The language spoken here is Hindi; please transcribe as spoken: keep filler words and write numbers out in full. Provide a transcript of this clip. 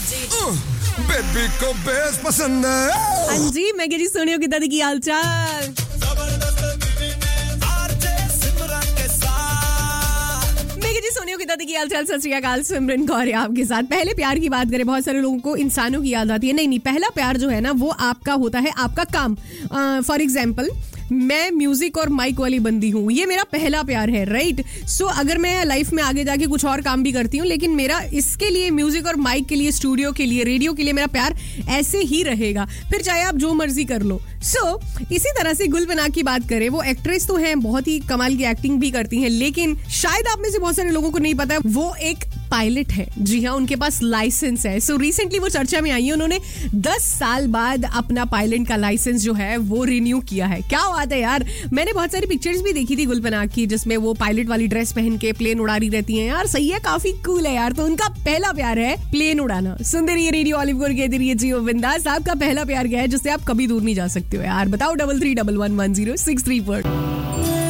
बेबी को बेस पसंद है। हाँ जी, मैं कह रही सोनियो की दादी की हाल चाल। सोनियो की दादी की हाल चाल। सत श्री अकाल, सिमरन कौर आपके साथ। पहले प्यार की बात करें, बहुत सारे लोगों को इंसानों की याद आती है। नहीं नहीं, पहला प्यार जो है ना वो आपका होता है, आपका काम। फॉर एग्जाम्पल, मैं म्यूजिक और माइक वाली बंदी हूँ, ये मेरा पहला प्यार है, राइट। सो so, अगर मैं लाइफ में आगे जाके कुछ और काम भी करती हूँ, लेकिन मेरा इसके लिए, म्यूजिक और माइक के लिए, स्टूडियो के लिए, रेडियो के लिए मेरा प्यार ऐसे ही रहेगा, फिर चाहे आप जो मर्जी कर लो। सो so, इसी तरह से गुल पनाग की बात करें, वो एक्ट्रेस तो हैं, बहुत ही कमाल की एक्टिंग भी करती हैं, लेकिन शायद आप में से बहुत सारे लोगों को नहीं पता, वो एक पायलट है। जी हाँ, उनके पास लाइसेंस है। सो so, रिसेंटली वो चर्चा में आई है। उन्होंने दस साल बाद अपना पायलट का लाइसेंस जो है वो रिन्यू किया है। क्या बात है यार। मैंने बहुत सारी पिक्चर्स भी देखी थी गुल पनाग की, जिसमें वो पायलट वाली ड्रेस पहन के प्लेन उड़ा रही रहती हैं। यार सही है, काफी कूल है यार। तो उनका पहला प्यार है प्लेन उड़ाना। सुनते रहिए रेडियो ऑलिव को, कहते रहिए जियो बिंदास। आपका पहला प्यार क्या है जिससे आप कभी दूर नहीं जा सकते हो यार? बताओ। Double three double one one zero six three four